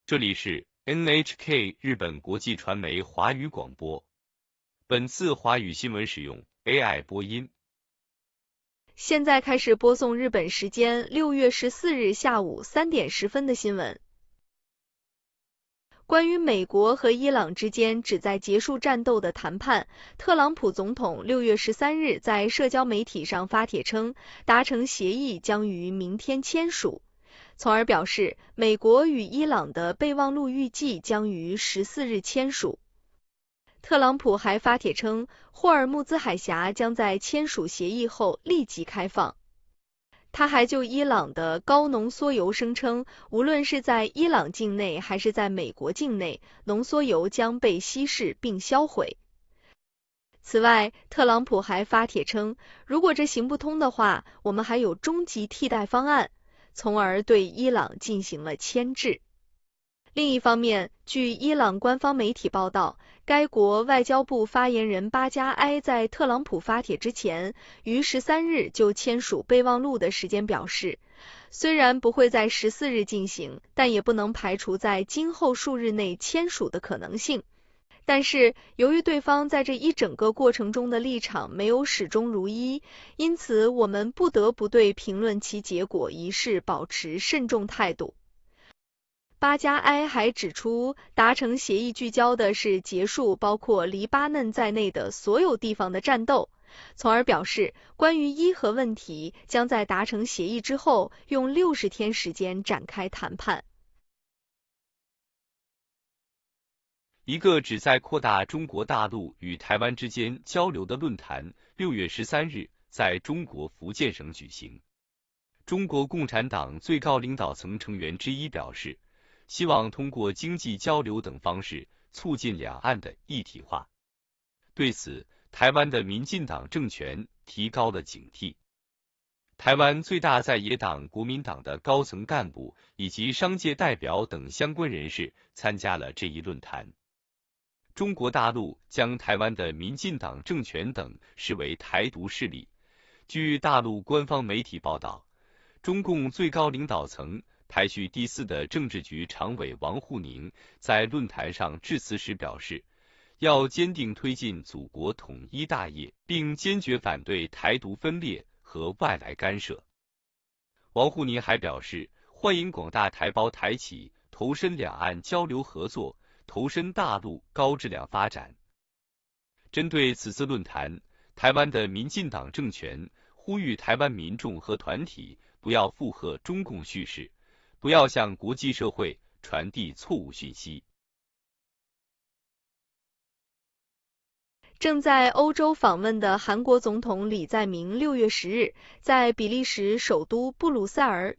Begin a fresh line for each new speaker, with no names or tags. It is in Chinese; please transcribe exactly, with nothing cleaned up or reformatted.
这里是 N H K 日本国际传媒华语广播。本次华语新闻使用 A I 播音。
现在开始播送日本时间六月十四日下午三点十分的新闻。关于美国和伊朗之间旨在结束战斗的谈判，特朗普总统六月十三日在社交媒体上发帖称，达成协议将于明天签署，从而表示美国与伊朗的备忘录预计将于十四日签署。特朗普还发帖称，霍尔木兹海峡将在签署协议后立即开放。他还就伊朗的高浓缩铀声称，无论是在伊朗境内还是在美国境内，浓缩铀将被稀释并销毁。此外，特朗普还发帖称，如果这行不通的话，我们还有终极替代方案，从而对伊朗进行了牵制。另一方面，据伊朗官方媒体报道，该国外交部发言人巴加埃在特朗普发帖之前，于十三日就签署备忘录的时间表示，虽然不会在十四日进行，但也不能排除在今后数日内签署的可能性。但是，由于对方在这一整个过程中的立场没有始终如一，因此我们不得不对评论其结果一事保持慎重态度。巴加埃还指出，达成协议聚焦的是结束包括黎巴嫩在内的所有地方的战斗，从而表示，关于伊核问题将在达成协议之后用六十天时间展开谈判。
一个旨在扩大中国大陆与台湾之间交流的论坛，六月十三日在中国福建省举行。中国共产党最高领导层成员之一表示，希望通过经济交流等方式促进两岸的一体化。对此，台湾的民进党政权提高了警惕。台湾最大在野党国民党的高层干部以及商界代表等相关人士参加了这一论坛。中国大陆将台湾的民进党政权等视为台独势力。据大陆官方媒体报道，中共最高领导层排序第四的政治局常委王沪宁在论坛上致辞时表示，要坚定推进祖国统一大业，并坚决反对台独分裂和外来干涉。王沪宁还表示，欢迎广大台胞台企投身两岸交流合作，投身大陆高质量发展。针对此次论坛，台湾的民进党政权呼吁台湾民众和团体不要附和中共叙事，不要向国际社会传递错误讯息。
正在欧洲访问的韩国总统李在明六月十日在比利时首都布鲁塞尔